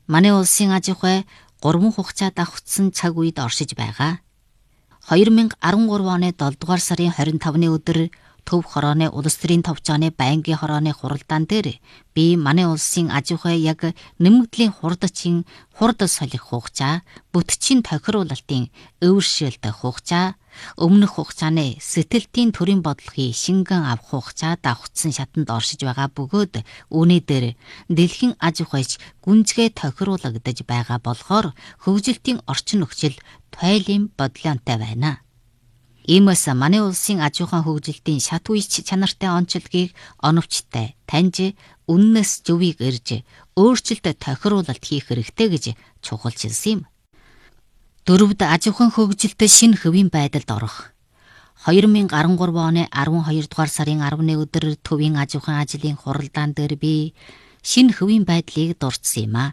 манай улсын аж ахуй 3 хугацаа давхцсан цаг үед оршиж байгаа. 2013 оны 7 дугаар сарын 25-ны өдөр Төв хорооны улс төрийн товчооны байнгын хорооны хуралдаан дээр би манай улсын аж ахуй яг нэмэгдлийн хурдчин хурд солих хугацаа, бүтцийн тохируулалтын өвөршөөлт хугацаа, өмнөх хугацааны сэтгэлтийн төрийн бодлогын шингэн авах хугацаа давхцсан шатанд оршиж байгаа бөгөөд үүний дээр дэлхийн аж ахуйч гүнзгий тохируулагдаж байгаа болохоор хөгжилтийн орчин нөхцөл туйлын бодлонтой байна. Иймээс манай улсын аж ахуйн хөгжилтийн шат үеч чанартай онцлогийг оновчтой таньж үннээс зөвийг ирж өөрчлөлт тохируулалт хийх хэрэгтэй гэж чухалчилсан юм. Дөрөвд аж ахуйн хөгжилт шинэ хувийн байдалд орох. 2013 оны 12 дугаар сарын 10-ны өдөр төвийн аж ахуйн ажлын хуралдаан дээр би шинэ хувийн байдлыг дурдсан юм а.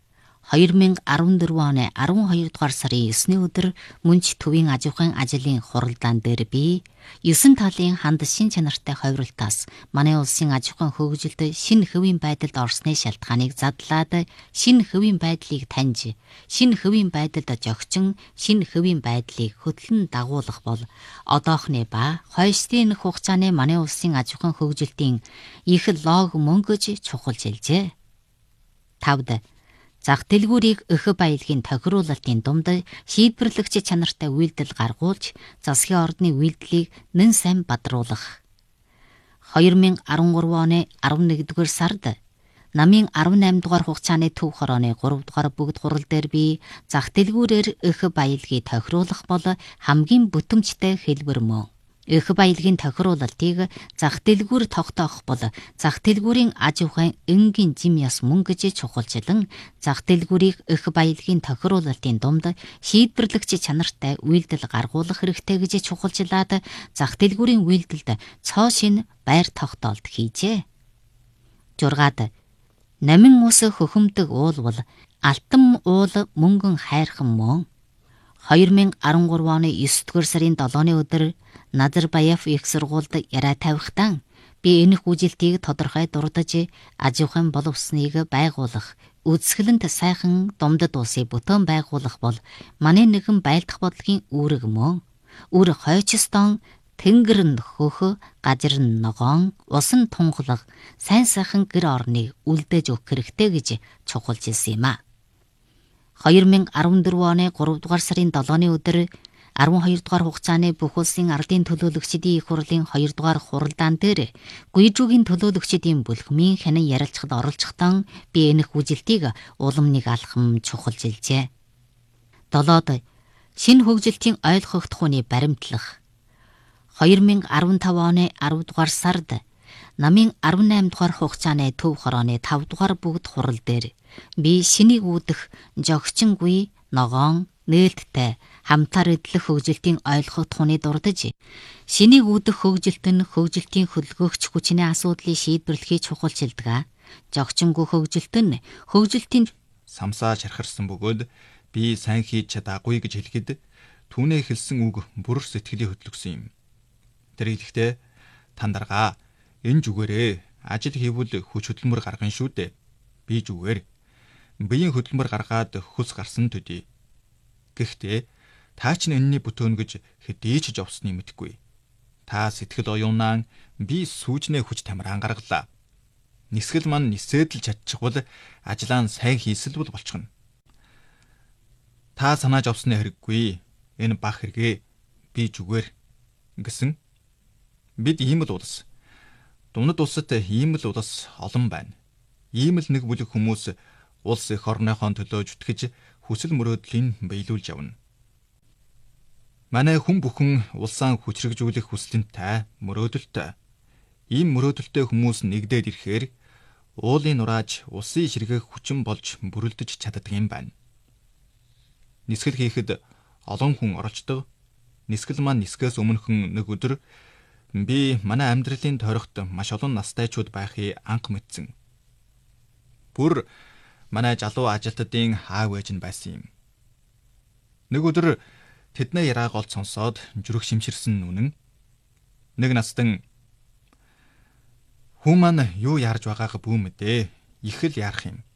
2014 оны 12 дугаар сарын 9-ний өдөр мөнч төвийн аж ахуйн ажлын хуралдаан дээр би 9 талын ханд шин чанартай ховролтоос манай улсын аж ахуйн хөгжилд шинэ хувийн байдалд орсны шалтгааныг задлаад шинэ хувийн байдлыг таньж, шинэ хувийн байдалд зохичин шинэ хувийн байдлыг хөтлөн дагуулах бол одоохны ба хойштын хугацааны манай улсын аж ахуйн хөгжилтийн их лог мөнгөж чухалчилжээ. 5. Зах дэлгүүрийг өх баялагын тохируулалтын дунд шийдвэрлэгч чанартай үйлдэл гаргуулж, засгийн ордны үйлдлийг нэн сайн бадруулах. 2013 оны 11-р сард намын 18 дугаар хугацааны Төв хорооны 3 дугаар бүгд хурал дээр би зах дэлгүүрээр өх баялагыг тохируулах бол хамгийн бүтэмжтэй хэлбэр мөн. Өх баялагын тохируулалтыг зах дэлгүүр тогтоох бол зах дэлгүүрийн аж ахуйн энгийн жим яс мөн гэж чухалчлан зах дэлгүүрийг өх баялагын тохируулалтын дунд шийдвэрлэгч чанартай үйлдэл гаргуулах хэрэгтэй гэж чухалчлаад зах дэлгүүрийн үйлдэлд цоо шин байр тогтоолт хийжээ. 6. Намин ус хөхөмдөг уул бол алтан уул мөнгөн хайрхан мөн. 2013 оны 9-р сарын 7-ны өдөр Назарбаев их сургуульд яриа тавихтан би энэх үжилтийг тодорхой дурдж аж ахуйн боловсныг байгуулах, үзэсгэлэнт сайхан думдад улсыг бүтэн байгуулах бол манай нэгэн байлдах бодлогын үүрэг мөн. Үр хойчстон тэнгэр нь хөх, газар нь ногоон, ус нь тунгалаг, сайн сайхан гэр орныг үлдээж өгөх хэрэгтэй гэж чухалчилсан юм а. 2014 оны 3 дугаар сарын 7-ны өдөр 12 дугаар хугацааны бүх улсын ардын төлөөлөгчдийн их хурлын 2 дугаар хуралдаан дээр гүйжүүгийн төлөөлөгчдийн бүлхмийн хянан ярилцахад оролцохдоо би энэх үжилтийг улам нэг алхам чухалчилжээ. 7. Шинэ хөгжилтийн ойлгогдох хүний баримтлах. 2015 оны 10 дугаар сард намын 18 дугаар хугацааны Төв хорооны 5 дугаар бүгд хурал дээр би шинийг үүдэх жогчингүй ногоон нээлттэй хамтаар эдлэх хөгжилтийн ойлгох тухны дурдж шинийг үүдэх хөгжилт нь хөгжилтийн хөлгөөгч хүчний асуудлыг шийдвэрлэхийг чухалчилдаг. Жогчингүй хөгжилт нь хөгжилтийн самсаа шархарсан бөгөөд би сайн хийж чадаагүй гэж хэлэхэд түүнээ хэлсэн үг бүр сэтгэлийг хөдлөсөн юм. Тэр хэлэхдээ тандаргаа энэ зүгээрээ ажил хийвэл хүч хөдөлмөр гаргана шүү дээ. Би зүгээр биеийн хөдөлмөр гаргаад хөс гарсан төдий. Гэхдээ та ч энэний бүтөөн гэж хэдий ч жовсныг мэдгүй. Та сэтгэл оюунаа би сүүжнээ хүч тамираан гаргалаа. Нисгэл маань нисээд л чадчихвал ажлаа сайн хийсэлбэл болчихно. Та санааж авсны хэрэггүй. Энэ бах хэрэгээ би зүгээр гэсэн. Бид ийм л улс. Дундад улсад ийм л улс олон байна. Ийм л нэг бүлэг хүмүүс улс эх орныхон төлөө зүтгэж хүсэл мөрөөдлийг биелүүлж явна. Манай хүн бүхэн улсаа хүчрэгжүүлэх хүслэнтэй, мөрөөдөлтэй. Ийм мөрөөдөлтэй хүмүүс нэгдээд ирэхээр уулын нурааж улсын ширгээх хүчин болж бүрэлдэж чаддаг юм байна. Нисгэл хийхэд олон хүн оролцдог. Нисгэл маань нисгээс өмнөхөн нэг өдөр би манай амьдралын тойрогт маш олон настайчууд байхыг анх мэдсэн. Бүр манай залуу ажилтнуудын аав ээж нь байсан юм. Нэг өдөр тэдний яриаг олж сонсоод зүрх шимширсэн үнэн. Нэг настан "Хүн маань юу яарж байгаагаа бүү мэдээ. Их л яарах юм.